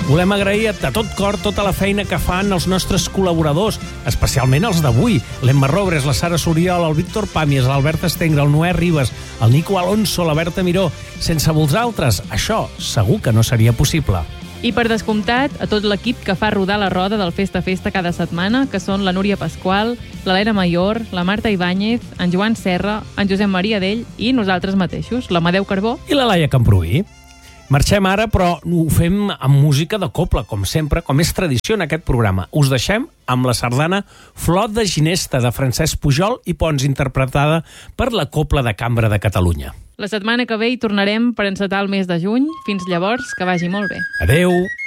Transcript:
Volem agrair de tot cor tota la feina que fan els nostres col·laboradors, especialment els d'avui. L'Emma Robres, la Sara Soriol, el Víctor Pàmies, l'Albert Estengre, el Noé Ribas, el Nico Alonso, la Berta Miró. Sense vosaltres, això segur que no seria possible. I per descomptat, a tot l'equip que fa rodar la roda del Festa Festa cada setmana, que són la Núria Pasqual, l'Helena Mayor, la Marta Ibáñez, en Joan Serra, en Josep Maria Dell i nosaltres mateixos, l'Amadeu Carbó i la Laia Camprubí. Marxem ara, però ho fem amb música de cobla, com sempre, com és tradició en aquest programa. Us deixem amb la sardana Flor de Ginesta, de Francesc Pujol i Pons, interpretada per la Cobla de Cambra de Catalunya. La setmana que ve hi tornarem per encetar el mes de juny. Fins llavors, que vagi molt bé. Adeu!